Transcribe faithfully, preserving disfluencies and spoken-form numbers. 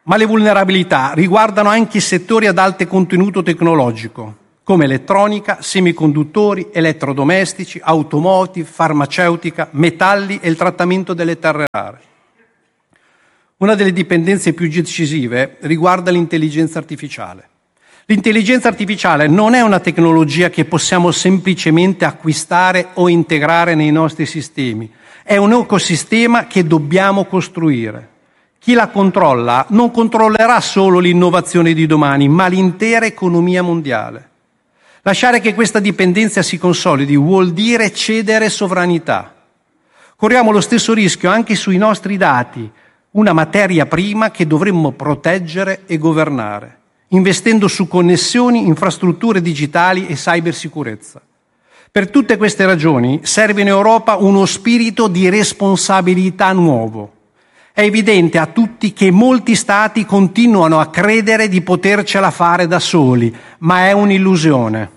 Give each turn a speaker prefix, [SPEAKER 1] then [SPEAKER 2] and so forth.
[SPEAKER 1] Ma le vulnerabilità riguardano anche i settori ad alto contenuto tecnologico, come elettronica, semiconduttori, elettrodomestici, automotive, farmaceutica, metalli e il trattamento delle terre rare. Una delle dipendenze più decisive riguarda l'intelligenza artificiale. L'intelligenza artificiale non è una tecnologia che possiamo semplicemente acquistare o integrare nei nostri sistemi, è un ecosistema che dobbiamo costruire. Chi la controlla non controllerà solo l'innovazione di domani, ma l'intera economia mondiale. Lasciare che questa dipendenza si consolidi vuol dire cedere sovranità. Corriamo lo stesso rischio anche sui nostri dati, una materia prima che dovremmo proteggere e governare, investendo su connessioni, infrastrutture digitali e cybersicurezza. Per tutte queste ragioni serve in Europa uno spirito di responsabilità nuovo. È evidente a tutti che molti Stati continuano a credere di potercela fare da soli, ma è un'illusione.